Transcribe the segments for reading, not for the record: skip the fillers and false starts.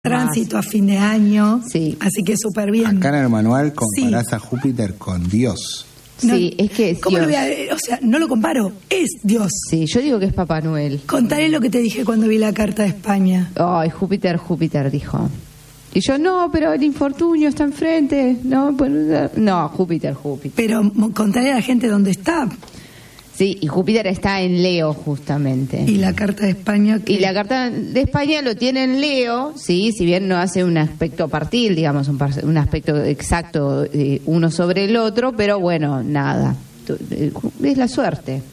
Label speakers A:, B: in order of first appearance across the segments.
A: Tránsito a fin de año,
B: sí.
A: Así que súper bien.
C: Acá en el manual comparás a Júpiter con Dios.
A: No,
B: sí, es que
A: ¿cómo
B: Dios.
A: lo voy a, o sea, no lo comparo, es Dios.
B: Sí, yo digo que es Papá Noel.
A: Contaré lo que te dije cuando vi la carta de España.
B: Ay, Júpiter, dijo. Y yo, no, pero el infortunio está enfrente. No, Júpiter.
A: Pero contaré a la gente dónde está.
B: Sí, y Júpiter está en Leo, justamente.
A: Y la carta de España...
B: Y la carta de España lo tiene en Leo, sí, si bien no hace un aspecto partil, digamos, un aspecto exacto uno sobre el otro, pero bueno, nada. Es la suerte.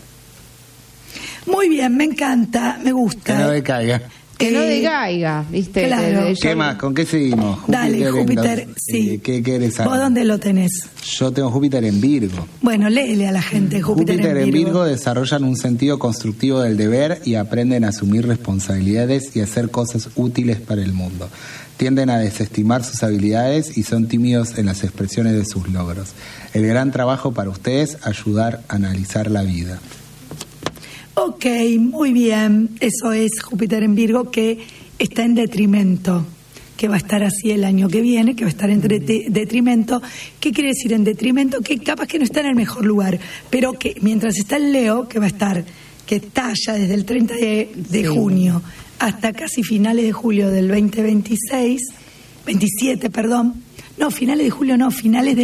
A: Muy bien, me encanta, me gusta.
C: Que no decaiga.
B: Que no decaiga, ¿viste?
A: Claro.
C: ¿Qué más? ¿Con qué seguimos?
A: Dale, Júpiter, sí.
C: ¿Qué querés saber?
A: ¿Vos dónde lo tenés?
C: Yo tengo Júpiter en Virgo.
A: Bueno, léele a la gente, Júpiter
C: en Virgo desarrollan un sentido constructivo del deber y aprenden a asumir responsabilidades y hacer cosas útiles para el mundo. Tienden a desestimar sus habilidades y son tímidos en las expresiones de sus logros. El gran trabajo para ustedes es ayudar a analizar la vida.
A: Ok, muy bien. Eso es Júpiter en Virgo, que está en detrimento, que va a estar así el año que viene, que va a estar en detrimento. ¿Qué quiere decir en detrimento? Que capaz que no está en el mejor lugar, pero que mientras está el Leo, que va a estar, que está ya desde el 30 de junio hasta casi finales de julio del 27, perdón. No, finales de julio no, finales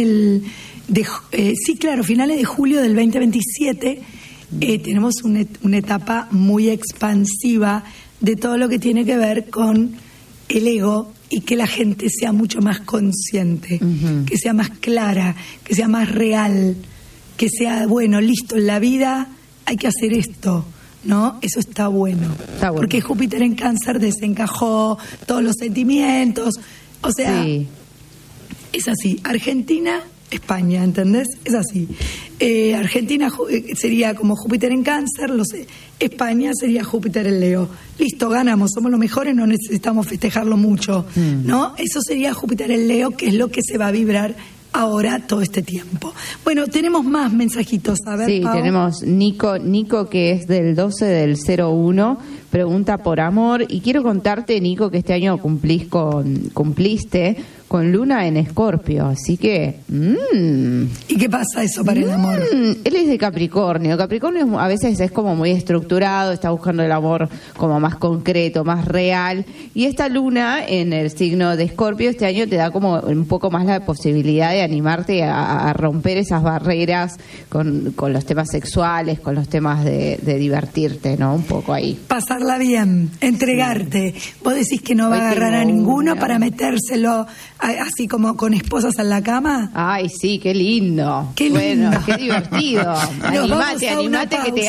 A: finales de julio del 2027. Tenemos una etapa muy expansiva de todo lo que tiene que ver con el ego y que la gente sea mucho más consciente, que sea más clara, que sea más real, que sea, bueno, listo, en la vida hay que hacer esto, ¿no? Eso está bueno. Porque Júpiter en Cáncer desencajó todos los sentimientos, o sea, sí. Es así. Argentina... España, ¿entendés? Es así. Argentina sería como Júpiter en Cáncer, España sería Júpiter en Leo. Listo, ganamos, somos los mejores, no necesitamos festejarlo mucho, ¿no? Eso sería Júpiter en Leo, que es lo que se va a vibrar ahora todo este tiempo. Bueno, tenemos más mensajitos, a ver,
B: sí,
A: Pau.
B: Tenemos Nico, que es del 12 del 01, pregunta por amor, y quiero contarte, Nico, que este año cumpliste con Luna en Escorpio, así que...
A: ¿Y qué pasa eso para el amor?
B: Él es de Capricornio. Capricornio a veces es como muy estructurado, está buscando el amor como más concreto, más real, y esta Luna en el signo de Escorpio este año te da como un poco más la posibilidad de animarte a romper esas barreras con los temas sexuales, con los temas de divertirte, ¿no? Un poco ahí.
A: Pasarla bien, entregarte. Sí. Vos decís que no va a agarrar a ninguno para metérselo así como con esposas en la cama.
B: Ay, sí, qué lindo.
A: Qué lindo.
B: Bueno, qué divertido. Animate que te